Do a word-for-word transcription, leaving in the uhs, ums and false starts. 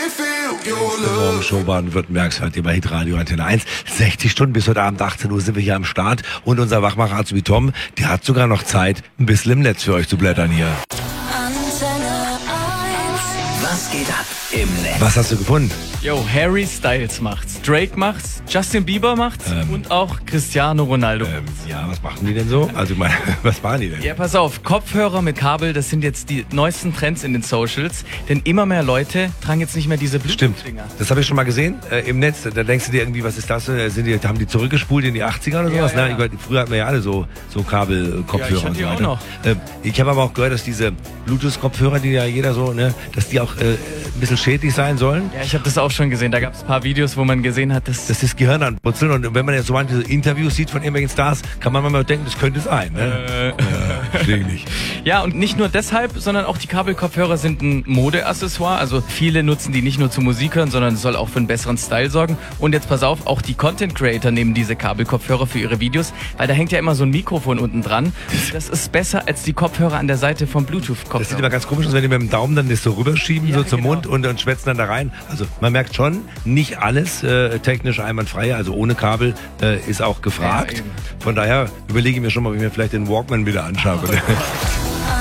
Morgen Show Baden-Württembergs hört ihr bei Hitradio Antenne eins. sechzig Stunden bis heute Abend achtzehn Uhr sind wir hier am Start. Und unser Wachmacher Azubi Tom, der hat sogar noch Zeit, ein bisschen im Netz für euch zu blättern hier. Antenne eins. Was geht ab im Netz? Was hast du gefunden? Yo, Harry Styles macht's, Drake macht's, Justin Bieber macht's Ähm, und auch Cristiano Ronaldo. Ähm, ja, was machen die denn so? Also, ich meine, was machen die denn? Ja, pass auf, Kopfhörer mit Kabel, das sind jetzt die neuesten Trends in den Socials, denn immer mehr Leute tragen jetzt nicht mehr diese Stimmt, Bluetooth-Dinger. das habe ich schon mal gesehen äh, im Netz. Da denkst du dir irgendwie, was ist das? Äh, Sind die, haben die zurückgespult in die achtziger oder sowas? Ja, ja. Ne? Ich, früher hatten wir ja alle so, so Kabel-Kopfhörer Ja, ich hatte und so die auch weiter. noch. Äh, ich habe aber auch gehört, dass diese Bluetooth-Kopfhörer, die ja jeder so, ne, dass die auch äh, ein bisschen schädlich sein sollen. Ja, ich habe das auch schon gesehen. Da gab es ein paar Videos, wo man gesehen hat, dass Dass das Gehirn anputzeln. Und wenn man jetzt so manche Interviews sieht von irgendwelchen Stars, kann man manchmal denken, das könnte sein. Ne? Äh. Ja, verstehe ich nicht. Ja, und nicht nur deshalb, sondern auch die Kabelkopfhörer sind ein Modeaccessoire. Also viele nutzen die nicht nur zum Musik hören, sondern es soll auch für einen besseren Style sorgen. Und jetzt pass auf, auch die Content Creator nehmen diese Kabelkopfhörer für ihre Videos, weil da hängt ja immer so ein Mikrofon unten dran. Das ist besser als die Kopfhörer an der Seite vom Bluetooth-Kopfhörer. Das sieht immer ganz komisch aus, wenn die mit dem Daumen dann das so rüberschieben, Ja, so zum genau. Mund und, und schwätzen dann da rein. Also man merkt schon, nicht alles äh, technisch einwandfrei, also ohne Kabel äh, ist auch gefragt. Ja, eben. Von daher überlege ich mir schon mal, ob ich mir vielleicht den Walkman wieder anschaffe.